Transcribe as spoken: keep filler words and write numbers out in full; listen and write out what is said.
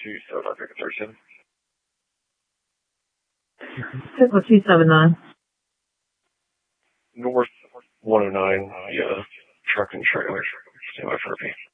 two seven nine, thirteen. Pickle two seven nine. North one oh nine, yeah, truck and trailer. Stand by for me.